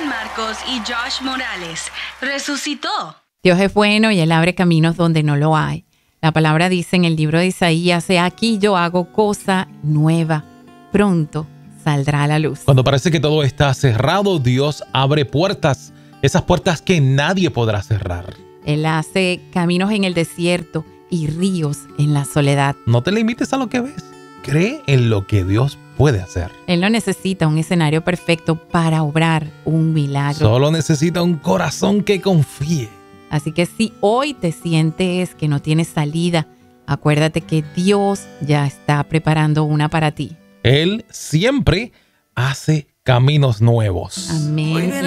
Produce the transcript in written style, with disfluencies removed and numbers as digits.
Juan Marcos y Josh Morales. Resucitó. Dios es bueno y Él abre caminos donde no lo hay. La palabra dice en el libro de Isaías: he aquí yo hago cosa nueva. Pronto saldrá a la luz. Cuando parece que todo está cerrado, Dios abre puertas. Esas puertas que nadie podrá cerrar. Él hace caminos en el desierto y ríos en la soledad. No te limites a lo que ves. Cree en lo que Dios puede hacer. Él no necesita un escenario perfecto para obrar un milagro. Solo necesita un corazón que confíe. Así que si hoy te sientes que no tienes salida, acuérdate que Dios ya está preparando una para ti. Él siempre hace caminos nuevos. Amén.